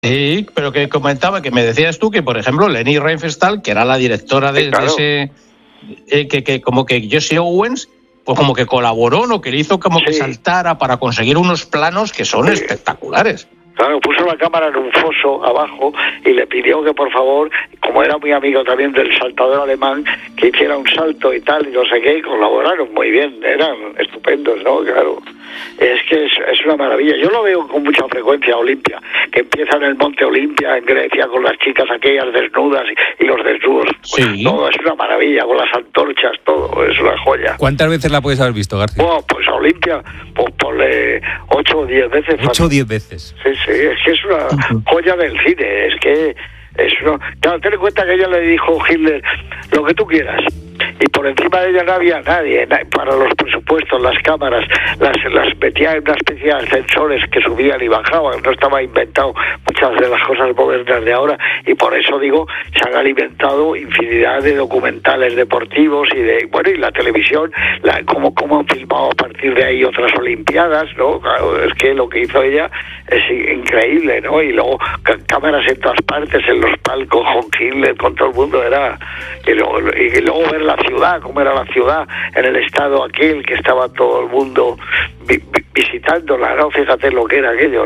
Sí, pero que comentaba, que me decías tú que, por ejemplo, Leni Riefenstahl, que era la directora de ese, que como que Jesse Owens, pues como que colaboró, ¿no? Que le hizo como que saltara para conseguir unos planos que son espectaculares. Claro, puso la cámara en un foso abajo y le pidió que, por favor, como era muy amigo también del saltador alemán, que hiciera un salto y tal, y no sé qué, y colaboraron muy bien, eran estupendos, ¿no? Claro. Es que es una maravilla. Yo lo veo con mucha frecuencia, Olimpia, que empieza en el Monte Olimpia, en Grecia, con las chicas aquellas desnudas y los desnudos. Pues sí. Todo es una maravilla, con las antorchas, todo, es una joya. ¿Cuántas veces la puedes haber visto, García? Bueno, pues a Olimpia, pues ponle 8 o 10 veces. 8 o 10 veces. Sí, es que es una joya del cine, es que es una... Claro, ten en cuenta que ella le dijo Hitler, lo que tú quieras, y por encima de ella no había nadie para los presupuestos, las cámaras, las metía en una especie de ascensores que subían y bajaban, no estaba inventado muchas de las cosas modernas de ahora, y por eso digo, se han alimentado infinidad de documentales deportivos y y la televisión, cómo han filmado a partir de ahí otras olimpiadas, ¿no? Claro, es que lo que hizo ella es increíble, ¿no? Y luego cámaras en todas partes, en los palcos, con Hitler, con todo el mundo, y luego ver la ciudad, cómo era la ciudad en el estado aquel, que estaba todo el mundo visitándola, ¿no? Fíjate lo que era aquello,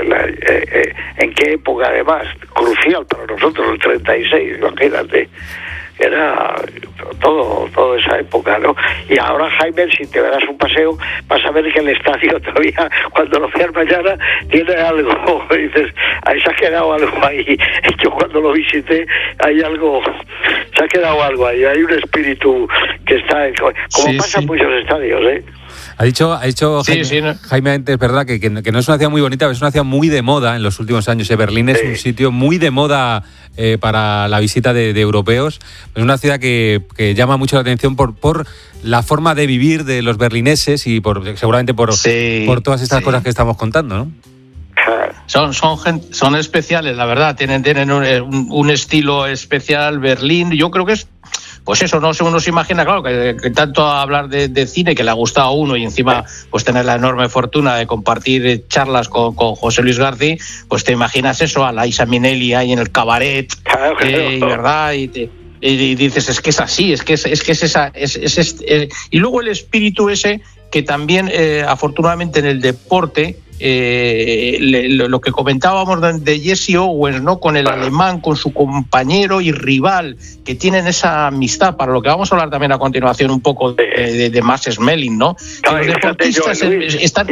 en qué época además, crucial para nosotros, el 36, imagínate. Era todo esa época, ¿no? Y ahora, Jaime, si te darás un paseo, vas a ver que el estadio todavía, cuando lo veas mañana, tiene algo. Dices, ahí se ha quedado algo ahí. Yo cuando lo visité, se ha quedado algo ahí. Hay un espíritu que está, como pasa en muchos estadios, ¿eh? Ha dicho Jaime antes, ¿verdad? Que no es una ciudad muy bonita, pero es una ciudad muy de moda en los últimos años. Berlín es un sitio muy de moda para la visita de europeos. Es una ciudad que llama mucho la atención por la forma de vivir de los berlineses y seguramente por todas estas cosas que estamos contando, ¿no? Son especiales, la verdad. Tienen un estilo especial. Berlín, yo creo que es... Pues eso, uno se imagina, claro, que tanto hablar de cine, que le ha gustado a uno, y encima pues tener la enorme fortuna de compartir charlas con José Luis García, pues te imaginas eso, a la Liza Minnelli ahí en el cabaret, ¿verdad? Y dices, es que es así, es que es esa... y luego el espíritu ese, que también, afortunadamente, en el deporte... lo que comentábamos de Jesse Owens, ¿no? Con el alemán, con su compañero y rival, que tienen esa amistad, para lo que vamos a hablar también a continuación un poco de Max Schmeling, ¿no? Que los deportistas están...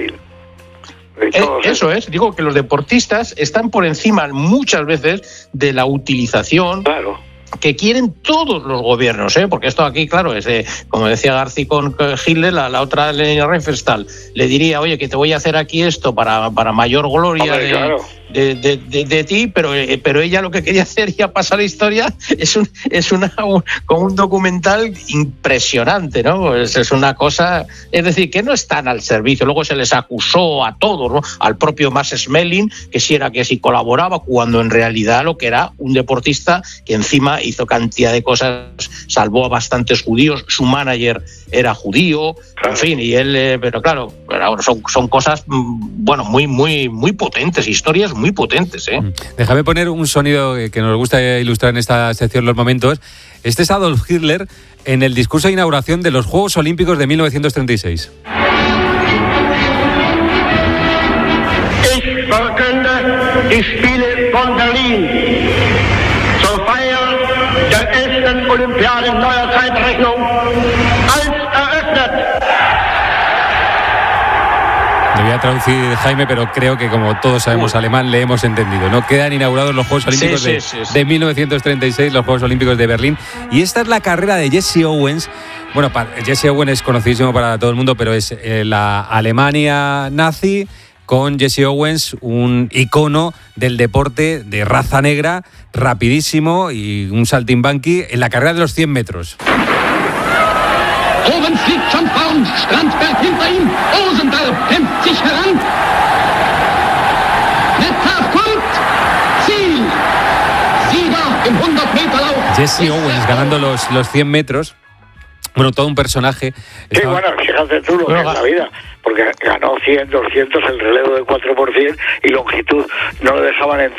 Eso es, digo que los deportistas están por encima muchas veces de la utilización. Claro. Que quieren todos los gobiernos, porque esto aquí, claro, es como decía García con Hitler, la otra Leni Riefenstahl le diría, oye, que te voy a hacer aquí esto para mayor gloria de ti, pero ella lo que quería hacer, ya pasa la historia, con un documental impresionante, ¿no? Es una cosa, es decir, que no están al servicio. Luego se les acusó a todos, ¿no? Al propio Max Schmeling, que si colaboraba, cuando en realidad lo que era un deportista que encima hizo cantidad de cosas, salvó a bastantes judíos, su manager era judío, en fin, y él, pero claro, son cosas, bueno, muy, muy, muy potentes, historias muy potentes, ¿eh? Déjame poner un sonido que nos gusta ilustrar en esta sección Los Momentos. Este es Adolf Hitler en el discurso de inauguración de los Juegos Olímpicos de 1936. Ich verkünde die Spiele von Berlin zur Feier der 11. Olympiade neuer Zeitrechnung als eröffnet. Lo voy a traducir, Jaime, pero creo que como todos sabemos alemán, le hemos entendido, ¿no? Quedan inaugurados los Juegos Olímpicos de 1936, los Juegos Olímpicos de Berlín. Y esta es la carrera de Jesse Owens. Bueno, Jesse Owens es conocidísimo para todo el mundo, pero es la Alemania nazi, con Jesse Owens, un icono del deporte de raza negra, rapidísimo y un saltimbanqui en la carrera de los 100 metros. Owens liegt schon vorn, Strandberg hinter ihm, Rosendahl kämpft sich heran. Metcalf kommt, Ziel, Sieger im 100-Meter-Lauf. Jesse Owens ganando los 100 metros. Bueno, todo un personaje. Sí, bueno, fíjate tú lo que es la vida, porque ganó 100, 200 el relevo de 4% y longitud no lo dejaban entrar.